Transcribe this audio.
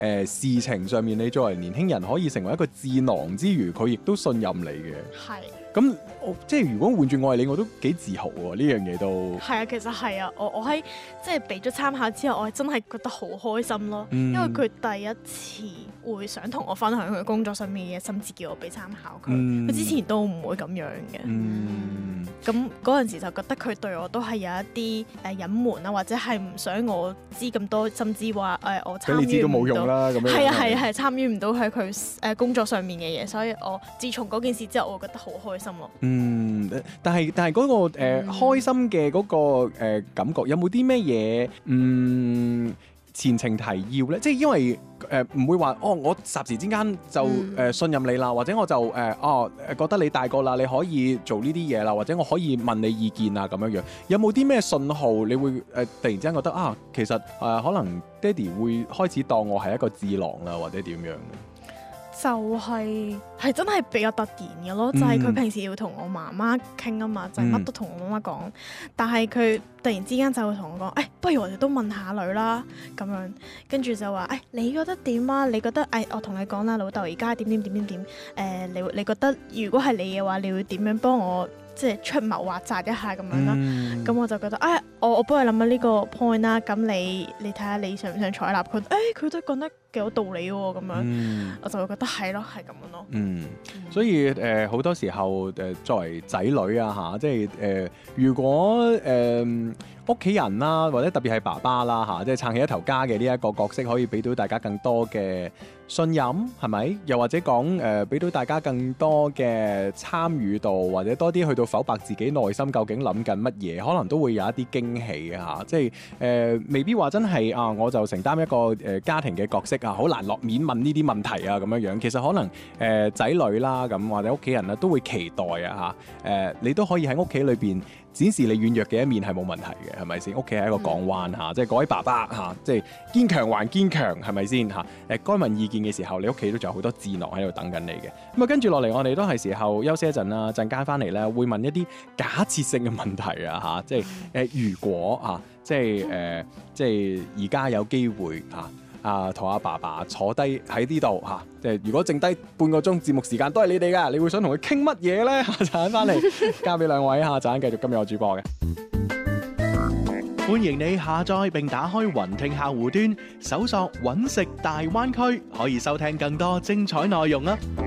事情上面，你作為年輕人可以成為一個智囊之餘，佢亦都信任你嘅。 係咁即係如果換轉我係你，我都幾自豪喎。呢樣嘢都係啊，其實係啊，我喺即係俾咗參考之後，我係真係覺得好開心咯，因為佢第一次會想同我分享佢工作上面嘅嘢，甚至叫我俾參考佢。佢之前都唔會咁樣嘅。咁嗰陣時就覺得佢對我都係有一啲隱瞞啊，或者係唔想我知咁多，甚至話我參與唔到。俾你知都冇用啦，咁樣。係啊係參與唔到喺佢工作上面嘅嘢，所以我自從嗰件事之後，我覺得好開心咯。 但係嗰個開心嘅嗰個感覺，有冇啲咩嘢前情提要咧？即係因為唔會話我霎時之間就信任你啦，或者我就覺得你大個啦，你可以做呢啲嘢啦，或者我可以問你意見啊咁樣樣。有冇啲咩信號你會突然之間覺得其實可能爹哋會開始當我係一個智囊啦，或者點樣？ 就係真係比較突然嘅咯，就係佢平時要同我媽媽傾啊嘛，就係乜都同我媽媽講，但係佢突然之間就會同我講，不如我哋都問下女啦咁樣，跟住就話你覺得點啊？你覺得我同你講啦，老豆而家點點點點點，你覺得如果係你嘅話，你會點樣幫我即係出謀劃策一下咁樣啦？咁我就覺得我幫你諗下呢個 point 啦，咁你睇下你想唔想採納佢？佢都講得幾有道理喎，咁樣我就會覺得係咯，係咁樣咯。 所以好多時候作為仔女啊即係如果屋企人啦，或者特別係爸爸啦即係撐起一頭家嘅呢一個角色，可以俾到大家更多嘅信任，係咪？又或者講俾到大家更多嘅參與度，或者多啲去到剖白自己內心究竟諗緊乜嘢，可能都會有一啲驚喜嘅即係未必話真係我就承擔一個家庭嘅角色好難落面問呢啲問題咁樣樣。其實可能仔女啦咁或者屋企人啦都會期待你都可以喺屋企裏邊展示你軟弱嘅一面係冇問題嘅，係咪先？屋企係一個港灣即係各位爸爸即係堅強還堅強，係咪先該問意見嘅時候，你屋企都仲有好多智囊喺度等緊你嘅。咁跟住落嚟，我哋都係時候休息一陣啦，陣間翻嚟咧會問一啲假設性嘅問題即係如果即係而家有機會同阿爸爸坐低喺呢度即係如果剩低半個鐘節目時間都係你哋㗎，你會想同佢傾乜嘢咧？陣間翻嚟交俾兩位陣間繼續今日我主播嘅。 歡迎你下載並打開雲聽客戶端，搜索揾食大灣區，可以收聽更多精彩內容啊！